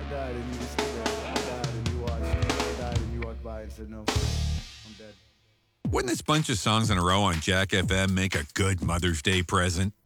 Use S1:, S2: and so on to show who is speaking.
S1: died and you were still there. I died and you watched. I died and you walked by and said no. I'm dead.
S2: Wouldn't this bunch of songs in a row on Jack FM make a good Mother's Day present?